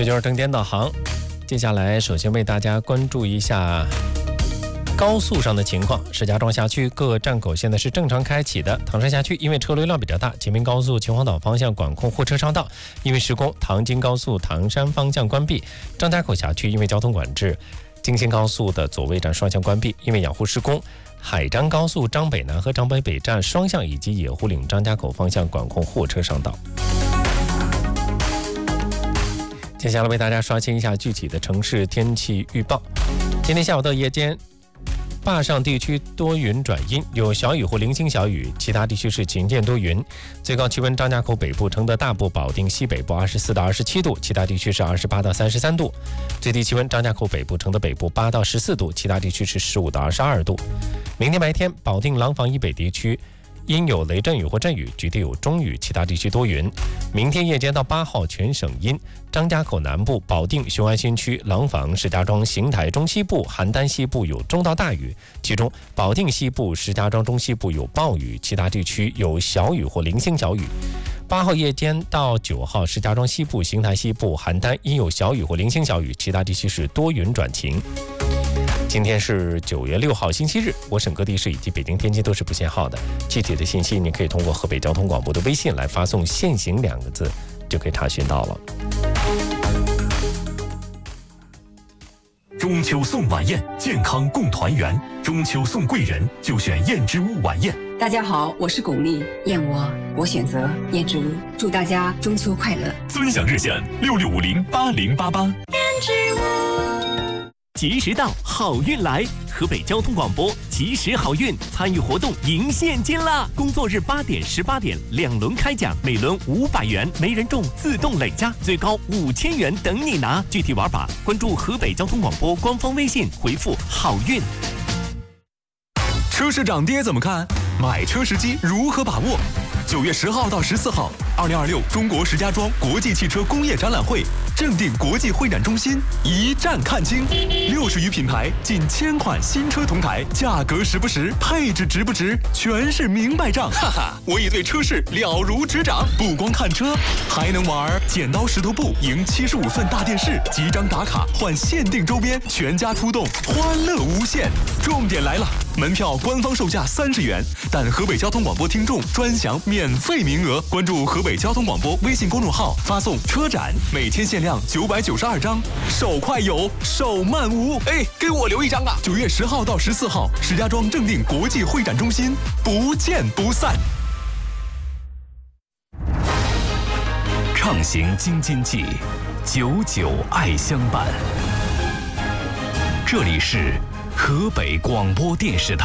这就是正点导航。接下来首先为大家关注一下高速上的情况。石家庄辖区各站口现在是正常开启的。唐山辖区因为车流量比较大，秦明高速秦皇岛方向管控货车商道因为施工，唐京高速唐山方向关闭。张家口辖区因为交通管制，京新高速的左卫站双向关闭，因为养护施工。海张高速张北南和张北北站双向以及野湖岭张家口方向管控货车商道。接下来为大家刷新一下具体的城市天气预报。今天下午到夜间，坝上地区多云转阴，有小雨或零星小雨，其他地区是晴间多云。最高气温张家口北部、承德大部、保定西北部24到27度，其他地区是28到33度。最低气温张家口北部、承德北部8到14度，其他地区是15到22度。明天白天，保定廊坊以北地区阴有雷阵雨或阵雨，局地有中雨，其他地区多云。明天夜间到8号全省阴，张家口南部、保定、雄安新区、廊坊、石家庄、邢台中西部、邯郸西部有中到大雨，其中保定西部、石家庄中西部有暴雨，其他地区有小雨或零星小雨。8号夜间到9号，石家庄西部、邢台西部、邯郸阴有小雨或零星小雨，其他地区是多云转晴。今天是9月6号星期日，我省各地市以及北京天气都是不限号的。具体的信息你可以通过河北交通广播的微信来发送限行2个字就可以查询到了。 中秋送晚宴，健康共团圆。中秋送贵人，就选燕之屋晚宴。 大家好，我是巩俐，燕窝我选择燕之屋，祝大家中秋快乐。 尊享热线66508088。 燕之屋。 及时到，好运来！河北交通广播及时好运参与活动赢现金啦！工作日8点、18点2轮开奖，每轮500元，没人中自动累加，最高5000元等你拿。具体玩法关注河北交通广播官方微信，回复好运。 车市涨跌怎么看？买车时机如何把握？9月10号到14号，2026中国石家庄国际汽车工业展览会正定国际会展中心一站看清，60余品牌，近1000款新车同台，价格实不实，配置值不值，全是明白账。哈哈，我已对车市了如指掌，不光看车，还能玩剪刀石头布赢75寸大电视，集章打卡换限定周边，全家出动，欢乐无限。重点来了，门票官方售价30元，但河北交通广播听众专享免费名额。关注河北交通广播微信公众号，发送车展，每天限量992张，手快有，手慢无。哎，给我留一张啊！9月10号到14号，石家庄正定国际会展中心，不见不散。 畅行京津冀，久久爱相伴。这里是河北广播电视台。